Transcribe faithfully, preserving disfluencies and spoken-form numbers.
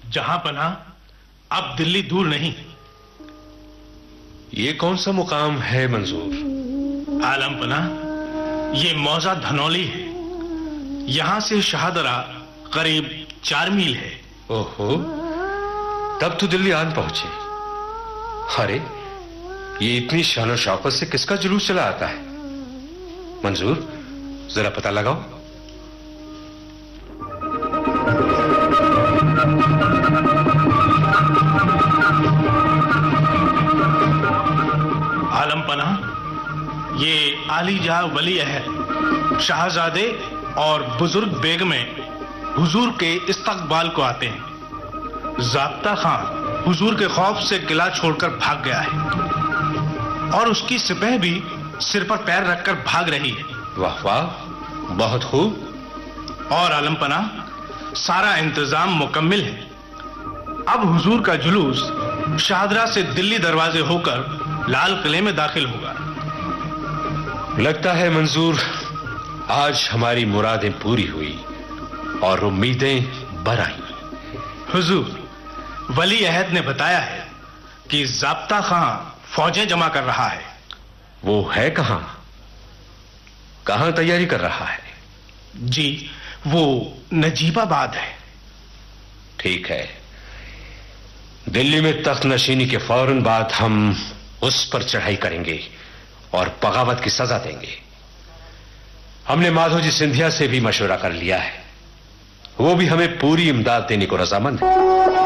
जहां पनाह, अब दिल्ली दूर नहीं। ये कौन सा मुकाम है मंजूर? आलम पनाह, ये मौजा धनौली है। यहां से शाहदरा करीब चार मील है। ओहो, तब तो दिल्ली आन पहुंचे। अरे, ये इतनी शान और शौकत से किसका जुलूस चला आता है? मंजूर, जरा पता लगाओ। आलम पनाह, ये आलीजा वली अहद शाहजादे और बुजुर्ग बेगमें हुजूर के इस्तकबाल को आते हैं। ज़ाब्ता खां हुजूर के खौफ से किला छोड़कर भाग गया है और उसकी सिपह भी सिर पर पैर रखकर भाग रही है। वाह वाह, बहुत खूब। और आलम पनाह, सारा इंतजाम मुकम्मिल है। अब हुजूर का जुलूस शाहदरा से दिल्ली दरवाजे होकर लाल किले में दाखिल होगा। लगता है मंजूर, आज हमारी मुरादें पूरी हुई और उम्मीदें बर आई। हुजूर, वली अहद ने बताया है कि ज़ाब्ता खां फौजें जमा कर रहा है। वो है कहां? कहां तैयारी कर रहा है? जी, वो नजीबाबाद है। ठीक है, दिल्ली में तख्त नशीनी के फौरन बाद हम उस पर चढ़ाई करेंगे और बगावत की सजा देंगे। हमने माधोजी सिंधिया से भी मशवरा कर लिया है, वो भी हमें पूरी इमदाद देने को रजामंद है।